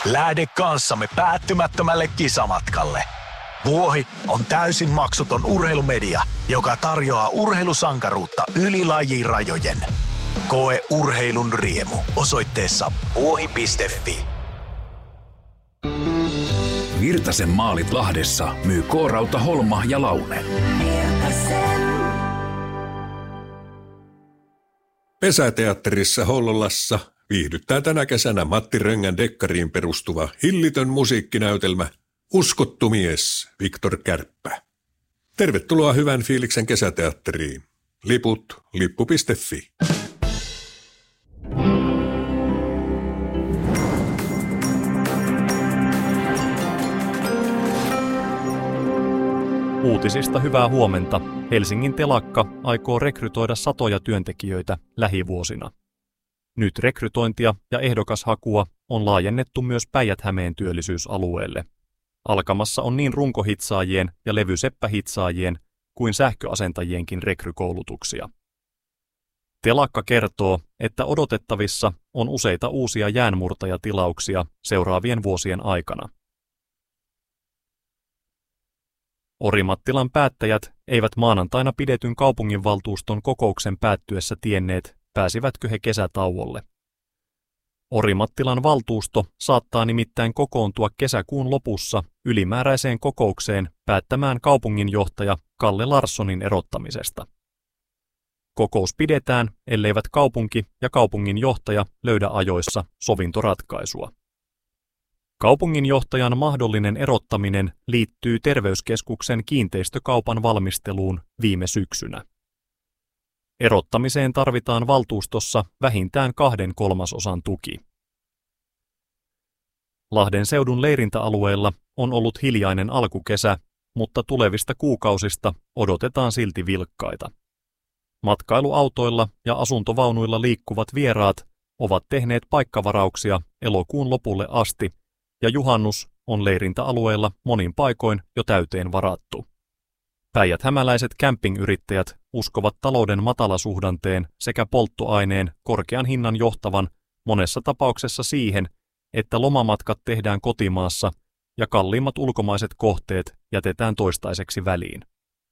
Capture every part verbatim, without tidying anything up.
Lähde kanssamme päättymättömälle kisamatkalle. Vuohi on täysin maksuton urheilumedia, joka tarjoaa urheilusankaruutta yli lajirajojen. Koe urheilun riemu osoitteessa vuohi piste fi. Virtasen maalit Lahdessa myy K-Rauta Holma ja Laune. Pesäteatterissa Hollolassa viihdyttää tänä kesänä Matti Röngän dekkariin perustuva hillitön musiikkinäytelmä Uskottu mies Viktor Kärppä. Tervetuloa hyvän fiiliksen kesäteatteriin. Liput lippu piste fi. Uutisista hyvää huomenta. Helsingin telakka aikoo rekrytoida satoja työntekijöitä lähivuosina. Nyt rekrytointia ja ehdokashakua on laajennettu myös Päijät-Hämeen työllisyysalueelle. Alkamassa on niin runkohitsaajien ja levyseppähitsaajien kuin sähköasentajienkin rekrykoulutuksia. Telakka kertoo, että odotettavissa on useita uusia jäänmurtajatilauksia seuraavien vuosien aikana. Orimattilan päättäjät eivät maanantaina pidetyn kaupunginvaltuuston kokouksen päättyessä tienneet, pääsivätkö he kesätauolle. Orimattilan valtuusto saattaa nimittäin kokoontua kesäkuun lopussa ylimääräiseen kokoukseen päättämään kaupunginjohtaja Kalle Larssonin erottamisesta. Kokous pidetään, elleivät kaupunki ja kaupunginjohtaja löydä ajoissa sovintoratkaisua. Kaupunginjohtajan mahdollinen erottaminen liittyy terveyskeskuksen kiinteistökaupan valmisteluun viime syksynä. Erottamiseen tarvitaan valtuustossa vähintään kahden kolmasosan tuki. Lahden seudun leirintäalueella on ollut hiljainen alkukesä, mutta tulevista kuukausista odotetaan silti vilkkaita. Matkailuautoilla ja asuntovaunuilla liikkuvat vieraat ovat tehneet paikkavarauksia elokuun lopulle asti, ja juhannus on leirintäalueella monin paikoin jo täyteen varattu. Päijät-hämäläiset campingyrittäjät uskovat talouden matalasuhdanteen sekä polttoaineen korkean hinnan johtavan monessa tapauksessa siihen, että lomamatkat tehdään kotimaassa ja kalliimmat ulkomaiset kohteet jätetään toistaiseksi väliin.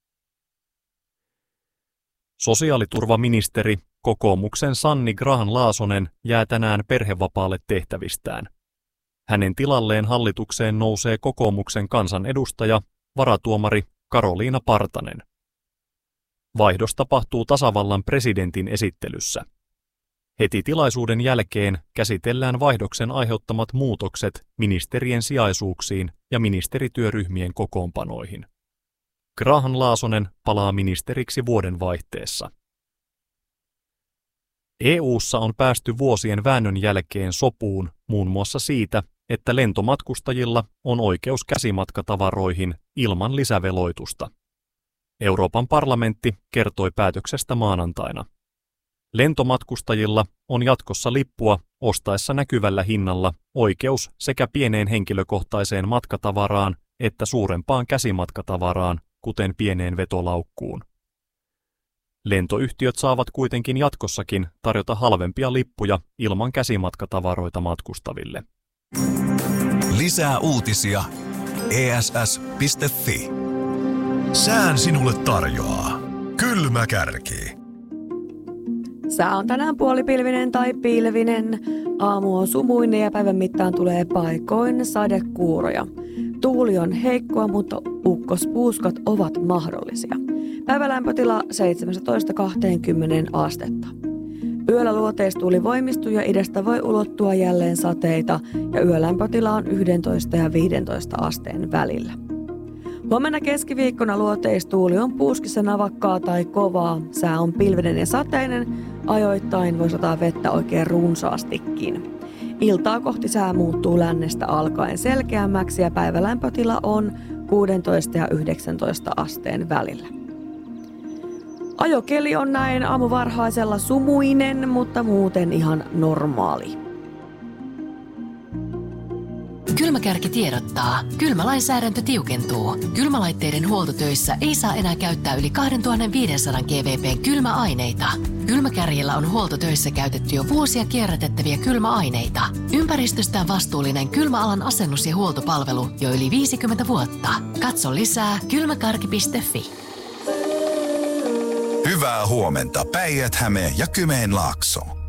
Sosiaaliturvaministeri, kokoomuksen Sanni Grahn-Laasonen jää tänään perhevapaalle tehtävistään. Hänen tilalleen hallitukseen nousee kokoomuksen kansanedustaja, varatuomari Karoliina Partanen. Vaihdos tapahtuu tasavallan presidentin esittelyssä. Heti tilaisuuden jälkeen käsitellään vaihdoksen aiheuttamat muutokset ministerien sijaisuuksiin ja ministerityöryhmien kokoonpanoihin. Grahn-Laasonen palaa ministeriksi vuodenvaihteessa. E U:ssa on päästy vuosien väännön jälkeen sopuun muun muassa siitä, että lentomatkustajilla on oikeus käsimatkatavaroihin ilman lisäveloitusta. Euroopan parlamentti kertoi päätöksestä maanantaina. Lentomatkustajilla on jatkossa lippua ostaessa näkyvällä hinnalla oikeus sekä pieneen henkilökohtaiseen matkatavaraan että suurempaan käsimatkatavaraan, kuten pieneen vetolaukkuun. Lentoyhtiöt saavat kuitenkin jatkossakin tarjota halvempia lippuja ilman käsimatkatavaroita matkustaville. Lisää uutisia e s s piste fi. Sään sinulle tarjoaa Kylmä Kärki. Sää on tänään puolipilvinen tai pilvinen. Aamu on sumuinen ja päivän mittaan tulee paikoin sadekuuroja. Tuuli on heikkoa, mutta ukkospuuskat ovat mahdollisia. Päivälämpötila seitsemäntoista kaksikymmentä astetta. Yöllä luoteistuuli voimistuu ja idästä voi ulottua jälleen sateita ja yölämpötila on yksitoista ja viisitoista asteen välillä. Huomenna keskiviikkona luoteistuuli on puuskissa navakkaa tai kovaa. Sää on pilvinen ja sateinen. Ajoittain voi sataa vettä oikein runsaastikin. Iltaa kohti sää muuttuu lännestä alkaen selkeämmäksi ja päivälämpötila on kuusitoista ja yhdeksäntoista asteen välillä. Ajokeli on näin aamuvarhaisella sumuinen, mutta muuten ihan normaali. Kylmäkärki tiedottaa. Kylmälainsäädäntö tiukentuu. Kylmälaitteiden huoltotöissä ei saa enää käyttää yli kaksituhattaviisisataa gvp:n kylmäaineita. Kylmäkärjellä on huoltotöissä käytetty jo vuosia kierrätettäviä kylmäaineita. Ympäristöstään vastuullinen kylmäalan asennus- ja huoltopalvelu jo yli viisikymmentä vuotta. Katso lisää kylmäkarki piste fi. Hyvää huomenta Päijät-Häme ja Kymenlaakso.